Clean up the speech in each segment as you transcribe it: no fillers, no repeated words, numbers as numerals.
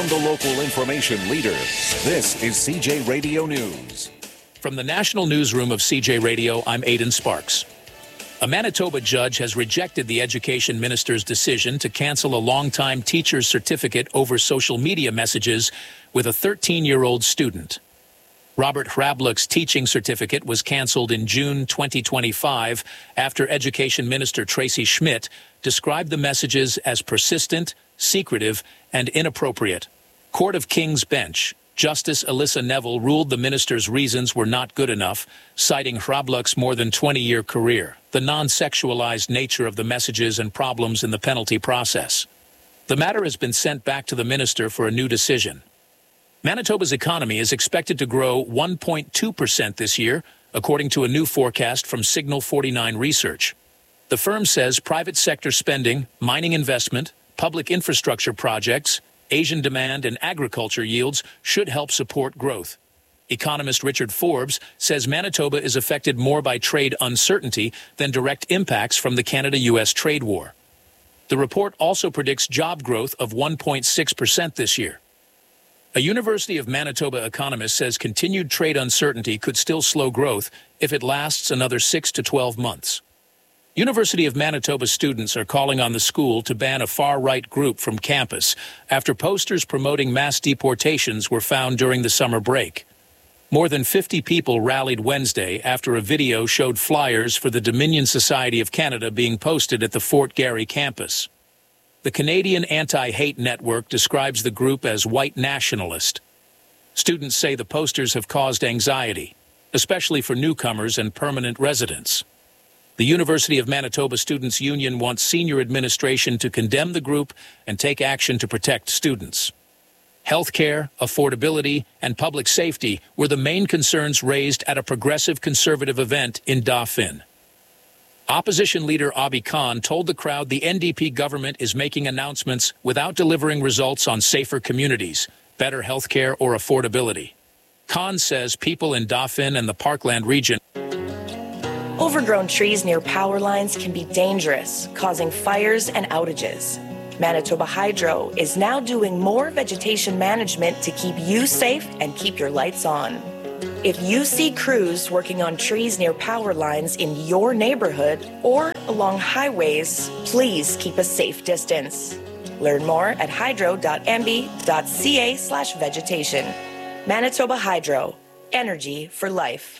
from the local information leader. This is CJ Radio News. From the National Newsroom of CJ Radio, I'm Aidan Sparks. A Manitoba judge has rejected the education minister's decision to cancel a longtime teacher's certificate over social media messages with a 13-year-old student. Robert Hrablick's teaching certificate was canceled in June 2025 after Education Minister Tracy Schmidt described the messages as persistent, secretive, and inappropriate. Court of King's Bench, Justice Alyssa Neville ruled the minister's reasons were not good enough, citing Hrablick's more than 20-year career, the non-sexualized nature of the messages and problems in the penalty process. The matter has been sent back to the minister for a new decision. Manitoba's economy is expected to grow 1.2% this year, according to a new forecast from Signal 49 Research. The firm says private sector spending, mining investment, public infrastructure projects, Asian demand, and agriculture yields should help support growth. Economist Richard Forbes says Manitoba is affected more by trade uncertainty than direct impacts from the Canada-U.S. trade war. The report also predicts job growth of 1.6% this year. A University of Manitoba economist says continued trade uncertainty could still slow growth if it lasts another 6 to 12 months. University of Manitoba students are calling on the school to ban a far-right group from campus after posters promoting mass deportations were found during the summer break. More than 50 people rallied Wednesday after a video showed flyers for the Dominion Society of Canada being posted at the Fort Garry campus. The Canadian Anti-Hate Network describes the group as white nationalist. Students say the posters have caused anxiety, especially for newcomers and permanent residents. The University of Manitoba Students' Union wants senior administration to condemn the group and take action to protect students. Healthcare, affordability, and public safety were the main concerns raised at a progressive conservative event in Dauphin. Opposition leader Abi Khan told the crowd the NDP government is making announcements without delivering results on safer communities, better health care, or affordability. Khan says people in Dauphin and the Parkland region. Overgrown trees near power lines can be dangerous, causing fires and outages. Manitoba Hydro is now doing more vegetation management to keep you safe and keep your lights on. If you see crews working on trees near power lines in your neighborhood or along highways, please keep a safe distance. Learn more at hydro.mb.ca/vegetation. Manitoba Hydro, energy for life.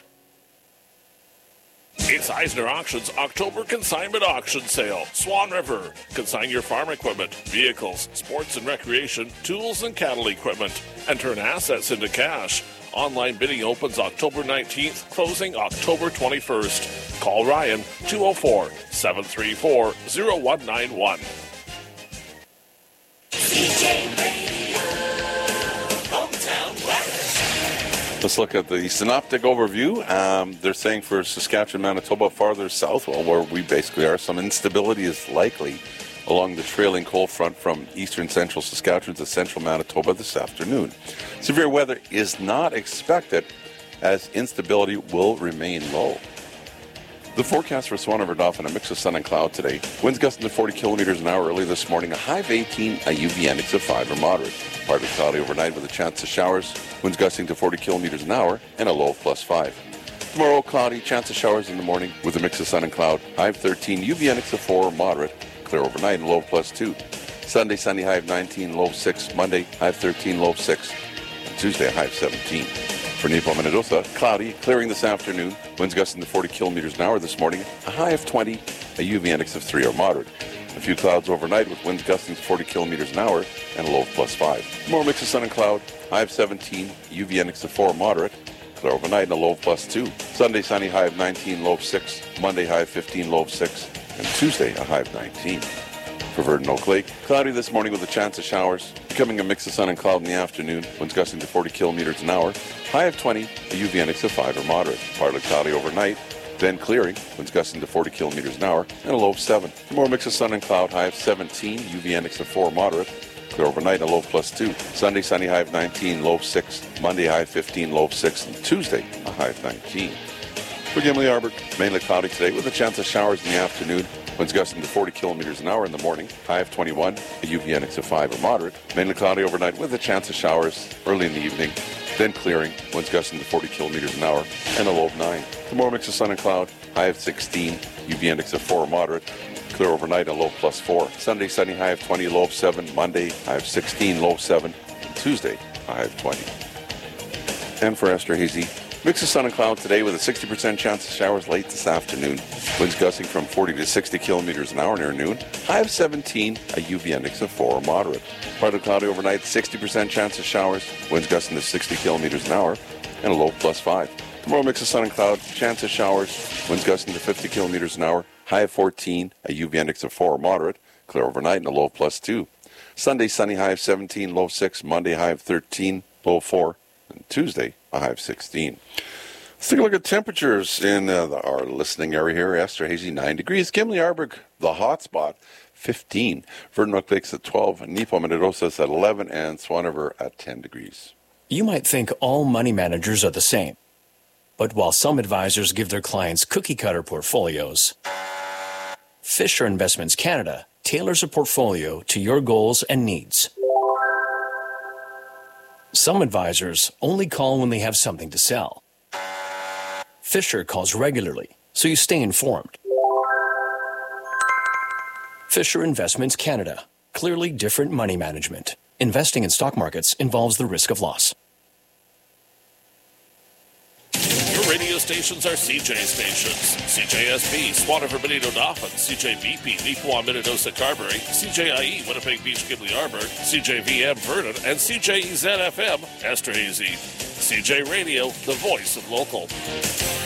It's Eisner Auctions October Consignment Auction Sale. Swan River. Consign your farm equipment, vehicles, sports and recreation, tools and cattle equipment, and turn assets into cash. Online bidding opens October 19th, closing October 21st. Call Ryan, 204-734-0191. CJ Radio, Hometown Weather. Let's look at the synoptic overview. They're saying for Saskatchewan, Manitoba, farther south, well, where we basically are, some instability is likely along the trailing cold front from eastern central Saskatchewan to central Manitoba this afternoon. Severe weather is not expected as instability will remain low. The forecast for Swan River Dauphin, a mix of sun and cloud today. Winds gusting to 40 kilometers an hour early this morning, a high of 18, a UV index of 5 or moderate. Partly cloudy overnight with a chance of showers. Winds gusting to 40 kilometers an hour and a low of +5. Tomorrow, cloudy, chance of showers in the morning with a mix of sun and cloud. High of 13, UV index of 4 or moderate. Clear overnight and low of +2. Sunday, sunny, high of 19, low of 6. Monday, high of 13, low of 6. And Tuesday, a high of 17. For Naples, Manitoba, cloudy, clearing this afternoon. Winds gusting to 40 kilometers an hour this morning. A high of 20, a UV index of 3 or moderate. A few clouds overnight with winds gusting to 40 kilometers an hour and a low of +5. More mix of sun and cloud. High of 17, UV index of 4 moderate. Clear overnight and a low of +2. Sunday, sunny, high of 19, low of 6. Monday, high of 15, low of 6. And Tuesday, a high of 19. For Verdon Oak Lake, cloudy this morning with a chance of showers, becoming a mix of sun and cloud in the afternoon, winds gusting to 40 kilometers an hour, high of 20, a UV index of 5 or moderate. Partly cloudy overnight, then clearing, winds gusting to 40 kilometers an hour, and a low of 7. For more mix of sun and cloud, high of 17, UV index of 4 moderate, clear overnight, and a low of +2. Sunday, sunny, high of 19, low of 6. Monday, high of 15, low of 6. And Tuesday, a high of 19. For Gimli Arbor, mainly cloudy today with a chance of showers in the afternoon. Winds gusting to 40 kilometers an hour in the morning. High of 21, a UV index of 5 or moderate. Mainly cloudy overnight with a chance of showers early in the evening. Then clearing. Winds gusting to 40 kilometers an hour and a low of 9. Tomorrow mix of sun and cloud. High of 16, UV index of 4 or moderate. Clear overnight, a low plus 4. Sunday, sunny, high of 20, low of 7. Monday, high of 16, low of 7. And Tuesday, high of 20. And for Esterhazy, mix of sun and cloud today with a 60% chance of showers late this afternoon. Winds gusting from 40 to 60 kilometers an hour near noon. High of 17, a UV index of 4 or moderate. Partly cloudy overnight, 60% chance of showers. Winds gusting to 60 kilometers an hour and a low plus 5. Tomorrow mix of sun and cloud, chance of showers. Winds gusting to 50 kilometers an hour. High of 14, a UV index of 4 or moderate. Clear overnight and a low of plus 2. Sunday, sunny, high of 17, low of 6. Monday, high of 13, low of 4. And Tuesday, a high of 16. Let's take a look at temperatures in our listening area here. Esterhazy, 9 degrees. Gimli Arberg, the hot spot, 15. Vernon Lakes at 12. Nipo Mendocas at 11. And Swan River at 10 degrees. You might think all money managers are the same. But while some advisors give their clients cookie-cutter portfolios, Fisher Investments Canada tailors a portfolio to your goals and needs. Some advisors only call when they have something to sell. Fisher calls regularly, so you stay informed. Fisher Investments Canada. Clearly different money management. Investing in stock markets involves the risk of loss. Your radio stations are CJ stations. CJSB, Swan River, Benito Dauphin, CJBP, Nipoa, Minnedosa, Carberry, CJIE, Winnipeg Beach, Gimli Arberg, CJVM, Vernon, and CJEZ-FM, Esterhazy. CJ Radio, the voice of local.